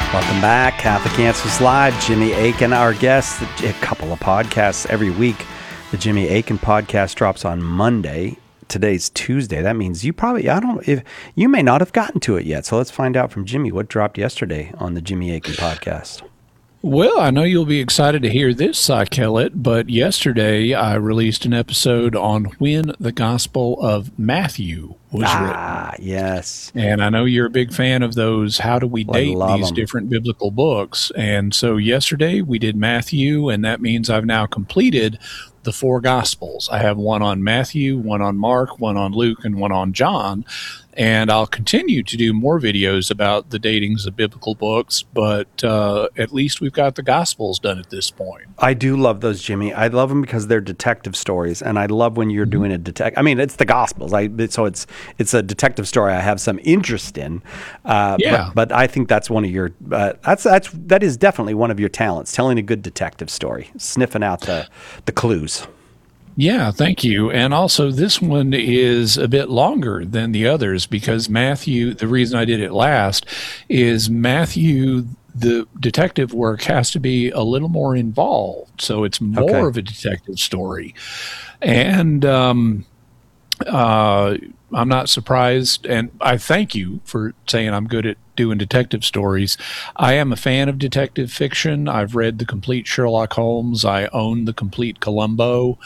Welcome back, Catholic Answers Live. Jimmy Akin, our guest. A couple of podcasts every week. The Jimmy Akin podcast drops on Monday. Today's Tuesday. That means you may not have gotten to it yet. So let's find out from Jimmy what dropped yesterday on the Jimmy Akin podcast. Well, I know you'll be excited to hear this, Cy Kellett, but yesterday I released an episode on when the Gospel of Matthew was written. Yes. And I know you're a big fan of those, how do we date these different biblical books? And so yesterday we did Matthew, and that means I've now completed the 4 Gospels. I have one on Matthew, one on Mark, one on Luke, and one on John. And I'll continue to do more videos about the datings of biblical books, but at least we've got the Gospels done at this point. I do love those, Jimmy. I love them because they're detective stories, and I love when you're doing a detective. I mean, it's the Gospels, so it's a detective story I have some interest in. But I think that's one of your that is definitely one of your talents, telling a good detective story, sniffing out the clues. Yeah, thank you. And also, this one is a bit longer than the others because Matthew, the reason I did it last is Matthew, the detective work has to be a little more involved. So it's more of a detective story. And I'm not surprised. And I thank you for saying I'm good at doing detective stories. I am a fan of detective fiction. I've read the complete Sherlock Holmes. I own the complete Columbo.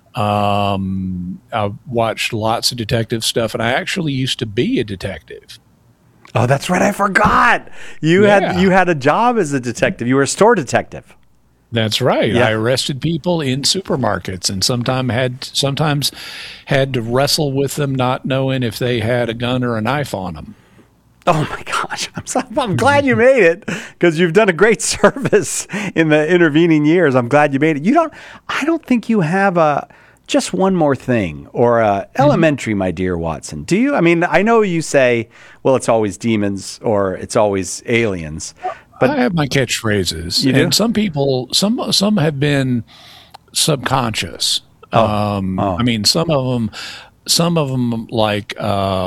I've watched lots of detective stuff, and I actually used to be a detective. Oh, that's right. I forgot. You had a job as a detective. You were a store detective. That's right. Yeah. I arrested people in supermarkets and sometimes had to wrestle with them not knowing if they had a gun or a knife on them. Oh my gosh. I'm glad you made it because you've done a great service in the intervening years. I'm glad you made it. I don't think you have just one more thing or elementary, my dear Watson. Do you? I mean, I know you say, well, it's always demons or it's always aliens. But I have my catchphrases. You do? And some people, some have been subconscious. I mean, some of them like,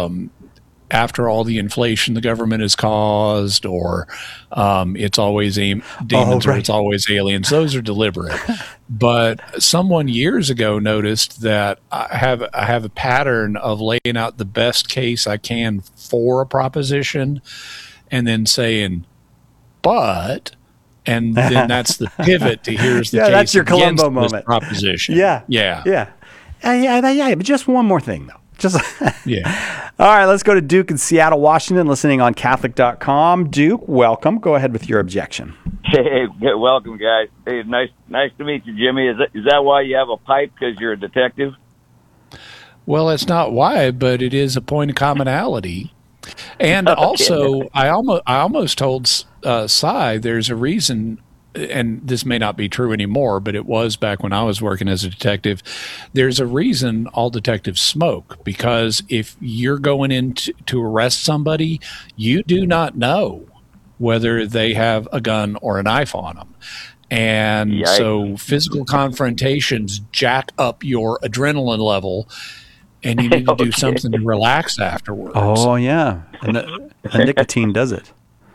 after all the inflation the government has caused, or it's always demons, or it's always aliens. Those are deliberate. But someone years ago noticed that I have a pattern of laying out the best case I can for a proposition, and then saying, "But," and then that's the pivot to here's the case. That's your Columbo moment. Proposition. Yeah. But just one more thing, though. Yeah. All right, let's go to Duke in Seattle, Washington, listening on Catholic.com. Duke, welcome. Go ahead with your objection. Hey, welcome, guys. Hey, nice to meet you, Jimmy. Is that why you have a pipe? Because you're a detective? Well, it's not why, but it is a point of commonality. And also, I almost told Cy there's a reason. And this may not be true anymore, but it was back when I was working as a detective. There's a reason all detectives smoke, because if you're going in to arrest somebody, you do not know whether they have a gun or a knife on them. And so physical confrontations jack up your adrenaline level, and you need to do something to relax afterwards. Oh, yeah. And the nicotine does it.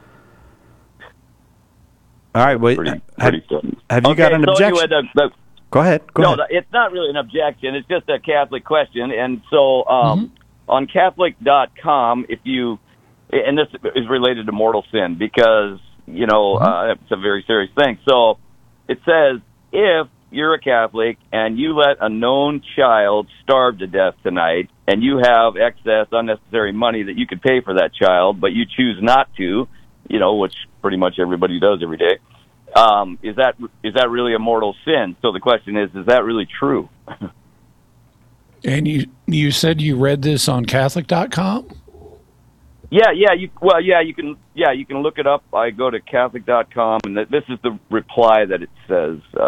All right. Wait. Have you got an objection? Anyway, Go ahead. No, it's not really an objection. It's just a Catholic question. And so on Catholic.com, and this is related to mortal sin because, it's a very serious thing. So it says, if you're a Catholic and you let a known child starve to death tonight and you have excess unnecessary money that you could pay for that child, but you choose not to, which pretty much everybody does every day. Is that really a mortal sin? So the question is that really true? And you said you read this on Catholic.com? Yeah. You can look it up. I go to Catholic.com, and this is the reply that it says.